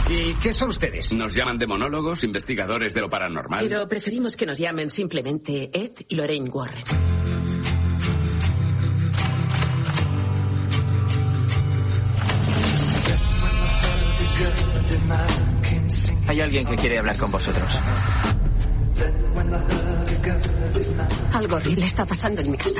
¿Y qué son ustedes? Nos llaman demonólogos, investigadores de lo paranormal. Pero preferimos que nos llamen simplemente Ed y Lorraine Warren. Hay alguien que quiere hablar con vosotros. Algo horrible está pasando en mi casa.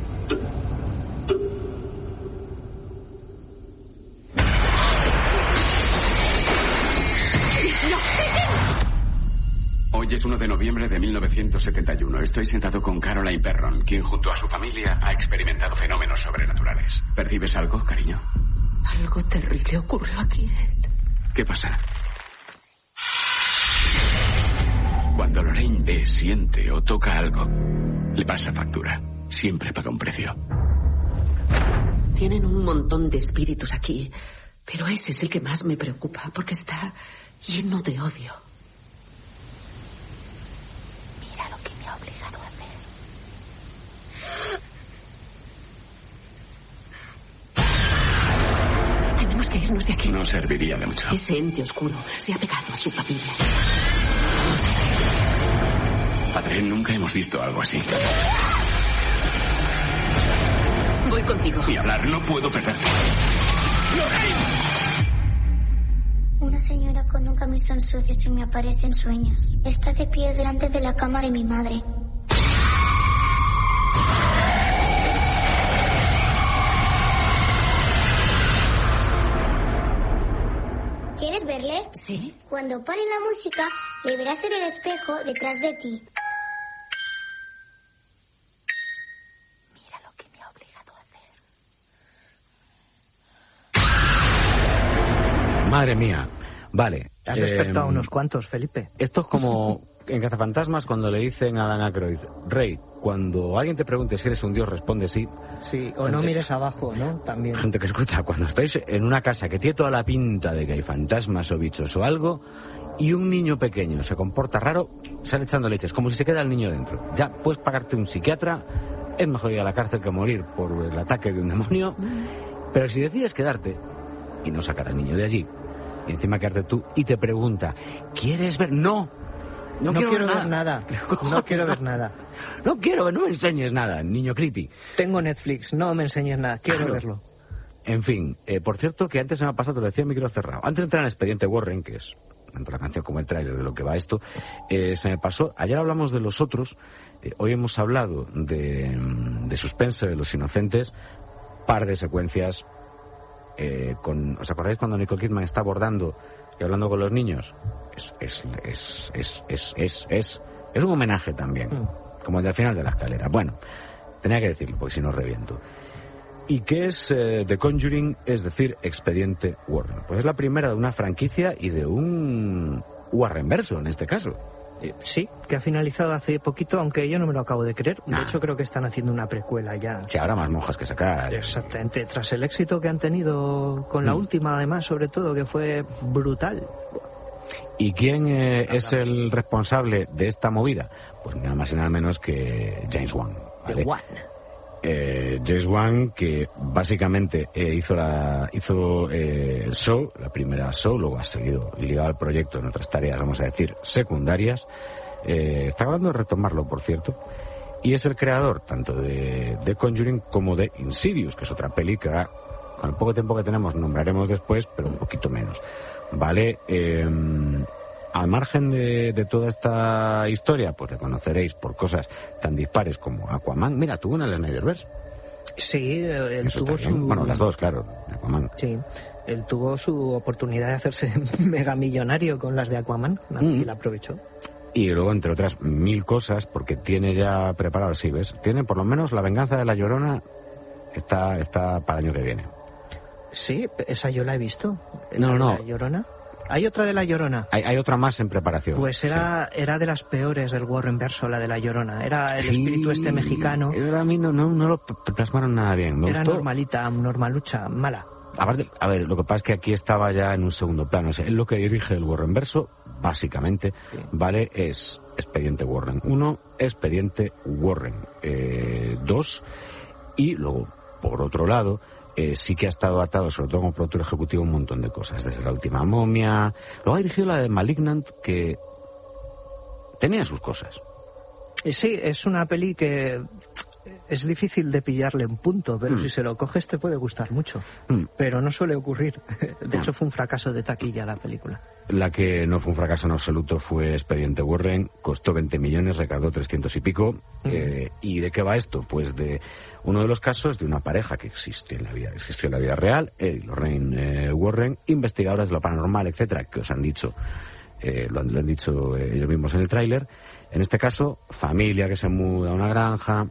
Hoy es 1 de noviembre de 1971. Estoy sentado con Caroline Perron, quien junto a su familia ha experimentado fenómenos sobrenaturales. ¿Percibes algo, cariño? Algo terrible ocurrió aquí, Ed. ¿Qué pasa? Cuando Lorraine ve, siente o toca algo, le pasa factura. Siempre paga un precio. Tienen un montón de espíritus aquí, pero ese es el que más me preocupa, porque está lleno de odio. Mira lo que me ha obligado a hacer. Tenemos que irnos de aquí. No serviría de mucho. Ese ente oscuro se ha pegado a su familia. Padre, nunca hemos visto algo así. Voy contigo. Ni hablar, no puedo perderte. Una señora con un camisón sucio se me aparece en sueños. Está de pie delante de la cama de mi madre. ¿Quieres verle? Sí. Cuando pare la música, le verás en el espejo detrás de ti. Mira lo que me ha obligado a hacer. Madre mía. Vale. Has despertado unos cuantos, Felipe. Esto es como en Cazafantasmas cuando le dicen a Dan Aykroyd: Rey, cuando alguien te pregunte si eres un dios, responde sí. Sí, o no mires abajo, ¿no? También. Gente que escucha, cuando estáis en una casa que tiene toda la pinta de que hay fantasmas o bichos o algo, y un niño pequeño se comporta raro, sale echando leches, como si se queda el niño dentro. Ya puedes pagarte un psiquiatra, es mejor ir a la cárcel que morir por el ataque de un demonio, pero si decides quedarte y no sacar al niño de allí, y encima quedarte tú, y te pregunta: ¿quieres ver? No quiero ver nada. No quiero ver nada. No quiero ver, no me enseñes nada, niño creepy. Tengo Netflix, no me enseñes nada, quiero verlo. En fin, por cierto, que antes se me ha pasado, te lo decía, micro cerrado. Antes de entrar en el expediente Warren, que es tanto la canción como el tráiler de lo que va esto, se me pasó. Ayer hablamos de los otros, hoy hemos hablado de Suspense, de Los Inocentes, par de secuencias ¿os acordáis cuando Nicole Kidman está abordando y hablando con los niños? Es un homenaje también, como el de al final de la escalera. Bueno, tenía que decirlo porque si no reviento. ¿Y qué es The Conjuring? Es decir, Expediente Warren. Pues es la primera de una franquicia y de un Warrenverso en este caso. Sí, que ha finalizado hace poquito, aunque yo no me lo acabo de creer. De hecho, creo que están haciendo una precuela ya. Sí, habrá más monjas que sacar. Exactamente, tras el éxito que han tenido con la última, además, sobre todo, que fue brutal. ¿Y quién es el responsable de esta movida? Pues nada más y nada menos que James Wan, ¿vale? James Wan, que básicamente hizo el show, la primera show, luego ha seguido ligado al proyecto en otras tareas, vamos a decir, secundarias. Está acabando de retomarlo, por cierto, y es el creador tanto de Conjuring como de Insidious, que es otra peli que ahora, con el poco tiempo que tenemos, nombraremos después, pero un poquito menos, ¿vale? Al margen de toda esta historia, pues le conoceréis por cosas tan dispares como Aquaman. Mira, tuvo en el Snyderverse. Sí, él tuvo su... Bueno, las dos, claro, Aquaman. Sí, él tuvo su oportunidad de hacerse mega millonario con las de Aquaman y la aprovechó. Y luego, entre otras 1000 cosas, porque tiene ya preparado, sí, ¿ves? Tiene por lo menos La venganza de la Llorona, está para el año que viene. Sí, esa yo la he visto. No. ¿La Llorona? ¿Hay otra de La Llorona? Hay otra más en preparación. Pues era de las peores del Warrenverso, la de La Llorona. Era el espíritu mexicano. A mí no lo plasmaron nada bien. Era normalita, normalucha, mala. Aparte, a ver, lo que pasa es que aquí estaba ya en un segundo plano. O sea, él lo que dirige el Warrenverso, básicamente, ¿vale? Es Expediente Warren 1, Expediente Warren 2, y luego, por otro lado, sí que ha estado atado, sobre todo como productor ejecutivo, un montón de cosas, desde La Última Momia. Luego ha dirigido la de Malignant, que tenía sus cosas. Sí, es una peli que es difícil de pillarle un punto, pero si se lo coges te puede gustar mucho. Pero no suele ocurrir. De hecho, fue un fracaso de taquilla la película. La que no fue un fracaso en absoluto fue Expediente Warren. Costó 20 millones, recaudó 300 y pico. ¿Y de qué va esto? Pues de uno de los casos de una pareja que existió en la vida real, Ed y Lorraine Warren, investigadores de lo paranormal, etcétera, que os han dicho, lo han dicho ellos mismos en el tráiler. En este caso, familia que se muda a una granja.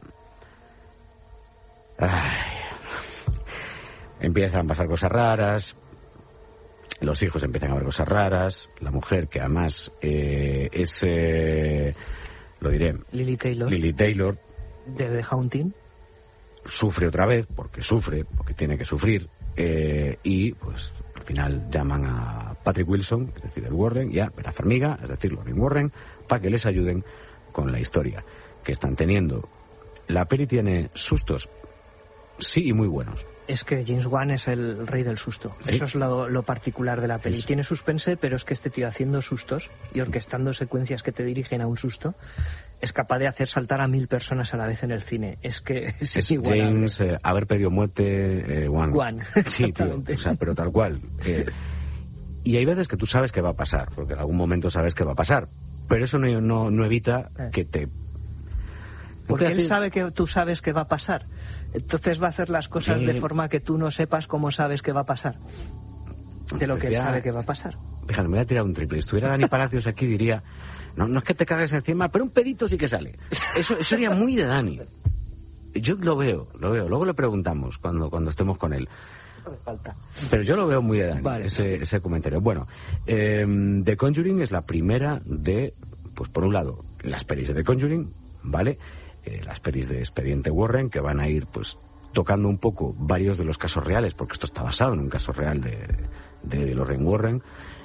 Empiezan a pasar cosas raras, los hijos empiezan a ver cosas raras, la mujer, que además es, lo diré, Lily Taylor, de The Haunting, sufre otra vez, porque tiene que sufrir, y pues al final llaman a Patrick Wilson, es decir, el Warren, y a Vera Farmiga, es decir, Lorraine Warren, para que les ayuden con la historia que están teniendo. La peli tiene sustos, sí, y muy buenos. Es que James Wan es el rey del susto. ¿Sí? Eso es lo particular de la peli. Sí. Tiene suspense, pero es que este tío haciendo sustos y orquestando secuencias que te dirigen a un susto es capaz de hacer saltar a 1000 personas a la vez en el cine. Es que es igual. James, haber pedido muerte, Wan. Sí, tío, o sea, pero tal cual. Y hay veces que tú sabes que va a pasar, porque en algún momento sabes que va a pasar, pero eso no evita que te... Porque él sabe que tú sabes que va a pasar. Entonces va a hacer las cosas de forma que tú no sepas cómo sabes que va a pasar. De lo que él sabe que va a pasar. Fíjate, me voy a tirar un triple. Si estuviera Dani Palacios aquí diría, no es que te cagues encima, pero un pedito sí que sale. Eso sería muy de Dani. Yo lo veo. Luego le preguntamos cuando estemos con él. Falta. Pero yo lo veo muy de Dani, vale. ese comentario. Bueno, The Conjuring es la primera de, pues por un lado, las pelis de The Conjuring, ¿vale? Las pelis de Expediente Warren, que van a ir pues tocando un poco varios de los casos reales, porque esto está basado en un caso real de Lorraine Warren.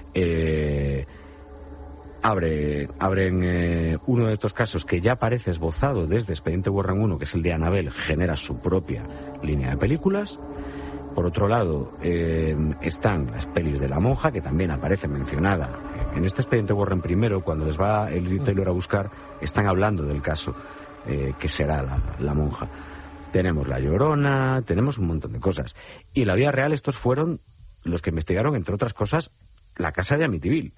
Abren uno de estos casos que ya aparece esbozado desde Expediente Warren 1, que es el de Annabelle, genera su propia línea de películas. Por otro lado, están las pelis de La Monja, que también aparece mencionada en este Expediente Warren primero. Cuando les va el Taylor a buscar, están hablando del caso que será la monja. Tenemos La Llorona, tenemos un montón de cosas. Y en la vida real estos fueron los que investigaron, entre otras cosas, la casa de Amityville.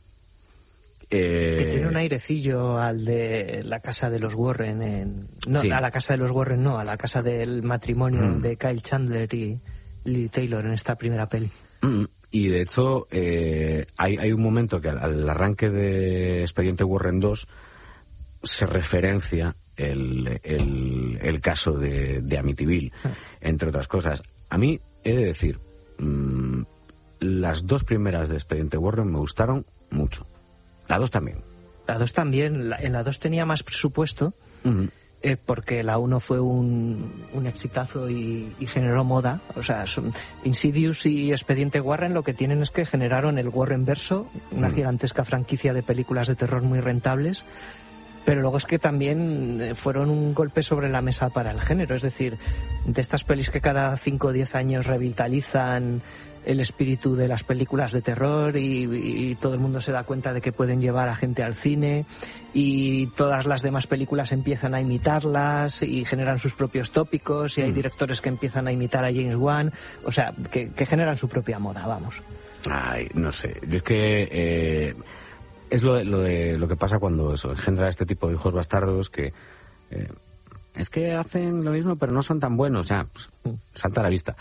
Que tiene un airecillo al de la casa de los Warren. Sí. A la casa de los Warren no, a la casa del matrimonio de Kyle Chandler y Lily Taylor en esta primera peli. Y de hecho, hay un momento que al arranque de Expediente Warren 2 se referencia el caso de Amityville, entre otras cosas. A mí, he de decir, las dos primeras de Expediente Warren me gustaron mucho. La 2 también. La 2 también. En la 2 tenía más presupuesto, porque la 1 fue un exitazo y generó moda. O sea, Insidious y Expediente Warren lo que tienen es que generaron el Warren verso, una gigantesca franquicia de películas de terror muy rentables. Pero luego es que también fueron un golpe sobre la mesa para el género. Es decir, de estas pelis que cada 5 o 10 años revitalizan el espíritu de las películas de terror y todo el mundo se da cuenta de que pueden llevar a gente al cine y todas las demás películas empiezan a imitarlas y generan sus propios tópicos y hay directores que empiezan a imitar a James Wan. O sea, que generan su propia moda, vamos. Ay, no sé. Es que... es lo que pasa cuando eso engendra este tipo de hijos bastardos que es que hacen lo mismo pero no son tan buenos, ya pues, salta a la vista.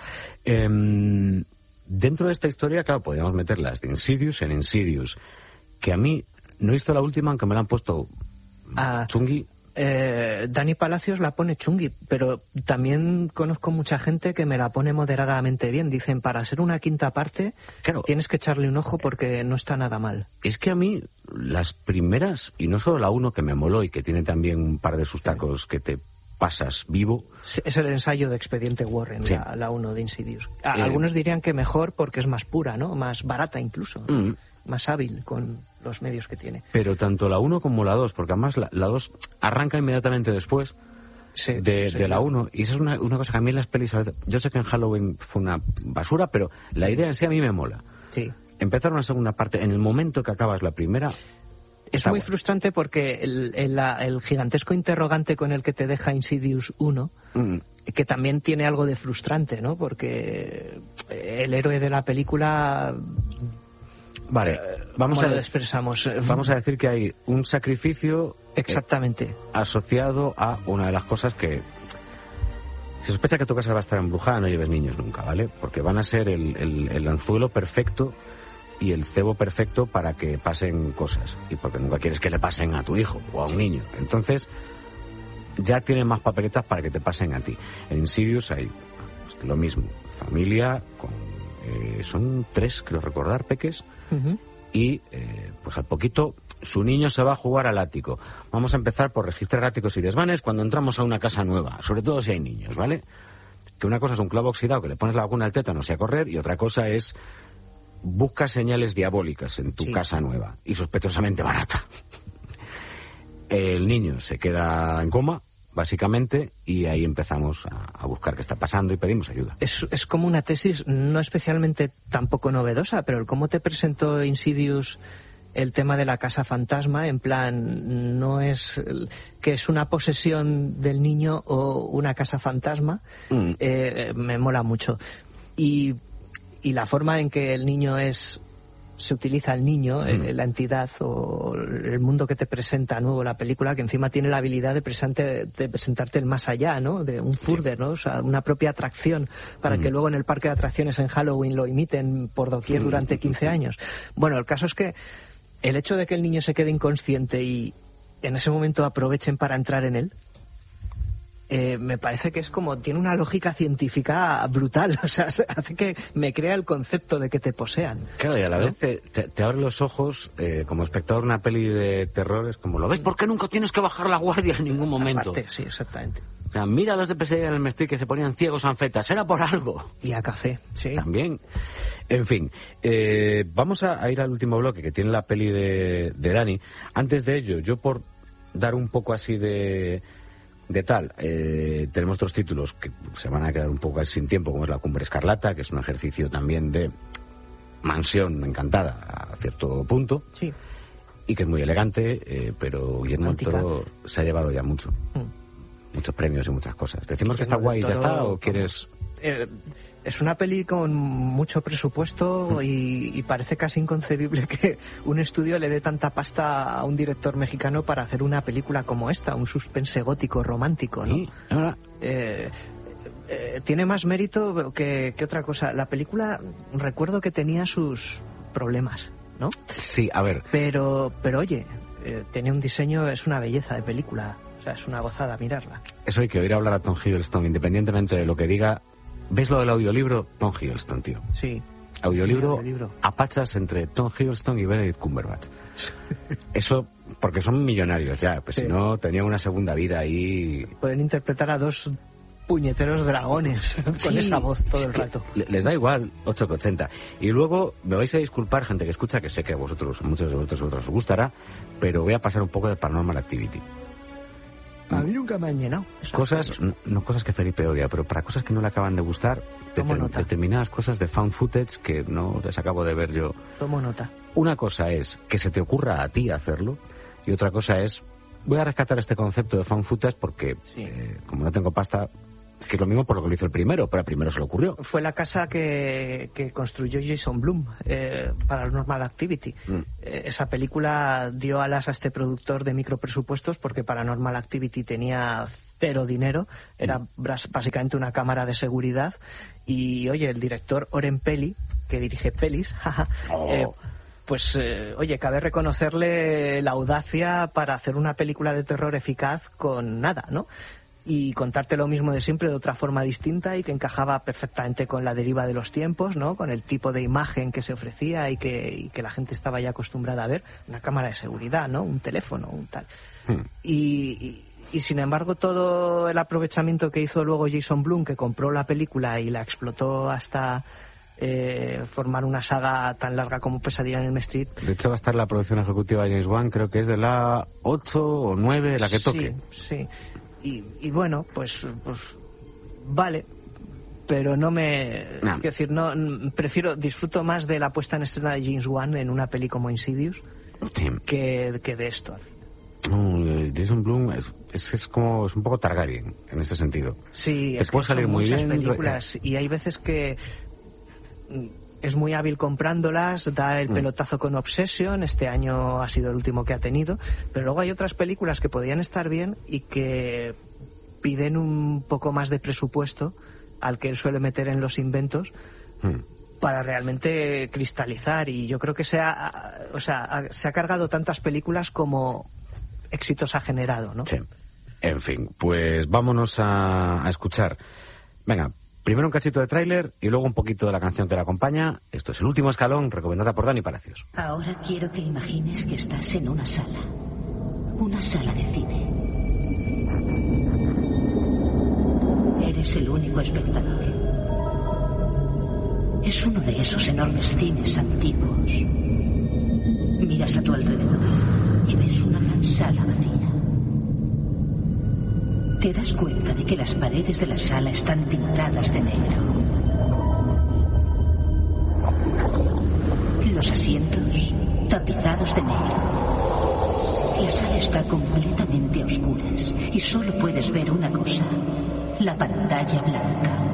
Dentro de esta historia, claro, podríamos meterlas de Insidious en Insidious, que a mí no he visto la última, aunque me la han puesto chungui. Dani Palacios la pone chungui, pero también conozco mucha gente que me la pone moderadamente bien. Dicen, para ser una quinta parte, claro, tienes que echarle un ojo porque no está nada mal. Es que a mí, las primeras, y no solo la 1 que me moló y que tiene también un par de sus tacos que te pasas vivo. Es el ensayo de Expediente Warren, sí. La 1 de Insidious. Algunos dirían que mejor porque es más pura, ¿no? Más barata incluso. Más hábil con los medios que tiene. Pero tanto la 1 como la 2, porque además la 2 arranca inmediatamente después, de la 1. Y eso es una cosa que a mí en las pelis, a veces, yo sé que en Halloween fue una basura, pero la idea en sí a mí me mola. Sí. Empezar una segunda parte en el momento que acabas la primera... Es muy frustrante porque el gigantesco interrogante con el que te deja Insidious 1, que también tiene algo de frustrante, ¿no? Porque el héroe de la película... Vale, vamos a decir que hay un sacrificio exactamente asociado a una de las cosas que se sospecha que tu casa va a estar embrujada. No lleves niños nunca, ¿vale? Porque van a ser el anzuelo perfecto y el cebo perfecto para que pasen cosas, y porque nunca quieres que le pasen a tu hijo o a un niño. Entonces ya tienen más papeletas para que te pasen a ti. En Insidious hay lo mismo, familia con son 3, creo recordar, peques. Y pues al poquito su niño se va a jugar al ático. Vamos a empezar por registrar áticos y desvanes cuando entramos a una casa nueva, sobre todo si hay niños, ¿vale? Que una cosa es un clavo oxidado que le pones la vacuna al tétano y a correr, y otra cosa es busca señales diabólicas en tu casa nueva y sospechosamente barata. El niño se queda en coma, básicamente, y ahí empezamos a buscar qué está pasando y pedimos ayuda. Es como una tesis no especialmente tampoco novedosa, pero el cómo te presentó Insidious el tema de la casa fantasma, en plan, no es que es una posesión del niño o una casa fantasma, me mola mucho. Y la forma en que el niño se utiliza el niño, la entidad o el mundo que te presenta nuevo la película, que encima tiene la habilidad de presentarte el más allá, ¿no? De un further, ¿no? O sea, una propia atracción para que luego en el parque de atracciones en Halloween lo imiten por doquier durante 15 años. Bueno, el caso es que el hecho de que el niño se quede inconsciente y en ese momento aprovechen para entrar en él, me parece que es como, tiene una lógica científica brutal, o sea, hace que me crea el concepto de que te posean. Claro, y a la vez te abre los ojos, como espectador de una peli de terror, es como, ¿lo ves? ¿Por qué nunca tienes que bajar la guardia en ningún momento? Aparte, sí, exactamente. O sea, mira los de Pesadilla en el Street que se ponían ciegos a anfetas, era por algo. Y a café, sí. También. En fin, vamos a ir al último bloque que tiene la peli de Dani. Antes de ello, yo por dar un poco así de tal, tenemos otros títulos que se van a quedar un poco sin tiempo, como es La Cumbre Escarlata, que es un ejercicio también de mansión encantada a cierto punto, sí, y que es muy elegante, pero Guillermo del Toro se ha llevado ya muchos premios y muchas cosas. ¿Decimos que está guay y ya está, o quieres...? Es una peli con mucho presupuesto y parece casi inconcebible que un estudio le dé tanta pasta a un director mexicano para hacer una película como esta, un suspense gótico romántico, ¿no? Sí, ahora... tiene más mérito que otra cosa. La película, recuerdo que tenía sus problemas, ¿no? Sí, a ver. Pero oye, tiene un diseño, es una belleza de película. O sea, es una gozada mirarla. Eso hay que oír hablar a Tom Hiddleston, independientemente de lo que diga. ¿Ves lo del audiolibro? Tom Hiddleston, tío. Sí. Audiolibro a pachas entre Tom Hiddleston y Benedict Cumberbatch. Eso, porque son millonarios ya, pues sí. Si no, tenían una segunda vida ahí. Pueden interpretar a 2 puñeteros dragones con esa voz todo el rato. Les da igual, 8 que 80. Y luego, me vais a disculpar, gente que escucha, que sé que a vosotros, muchos de vosotros os gustará, pero voy a pasar un poco de Paranormal Activity. A mí nunca me han llenado. Cosas, no cosas que Felipe odia, pero para cosas que no le acaban de gustar, determinadas cosas de found footage que no les acabo de ver yo. Tomo nota. Una cosa es que se te ocurra a ti hacerlo, y otra cosa es, voy a rescatar este concepto de found footage porque, como no tengo pasta, que es lo mismo por lo que lo hizo el primero, pero al primero se le ocurrió. Fue la casa que construyó Jason Blum, Paranormal Activity. Esa película dio alas a este productor de micropresupuestos porque Paranormal Activity tenía 0 dinero, era básicamente una cámara de seguridad, y oye, el director Oren Peli, que dirige Pelis, pues, oye, cabe reconocerle la audacia para hacer una película de terror eficaz con nada, ¿no? Y contarte lo mismo de siempre de otra forma distinta y que encajaba perfectamente con la deriva de los tiempos, ¿no? Con el tipo de imagen que se ofrecía y que la gente estaba ya acostumbrada a ver. Una cámara de seguridad, ¿no? Un teléfono, un tal. Y sin embargo, todo el aprovechamiento que hizo luego Jason Blum, que compró la película y la explotó hasta formar una saga tan larga como Pesadilla en Elm Street. De hecho, va a estar la producción ejecutiva de James Wan, creo que es de la 8 o 9, la que toque. Sí. y bueno, pues vale, pero no me... Quiero decir, disfruto más de la puesta en escena de James Wan en una peli como Insidious que de esto. Jason Blum es un poco Targaryen en este sentido. Sí, es que puede salir muy bien películas y hay veces que es muy hábil comprándolas, da el pelotazo con Obsession, este año ha sido el último que ha tenido, pero luego hay otras películas que podrían estar bien y que piden un poco más de presupuesto al que él suele meter en los inventos para realmente cristalizar, y yo creo que se ha cargado tantas películas como éxitos ha generado, ¿no? Sí. En fin, pues vámonos a escuchar. Venga, primero un cachito de tráiler y luego un poquito de la canción que la acompaña. Esto es El último escalón, recomendada por Dani Palacios. Ahora quiero que imagines que estás en una sala de cine. Eres el único espectador. Es uno de esos enormes cines antiguos. Miras a tu alrededor y ves una gran sala vacía. Te das cuenta de que las paredes de la sala están pintadas de negro. Los asientos tapizados de negro. La sala está completamente a oscuras y solo puedes ver una cosa: la pantalla blanca.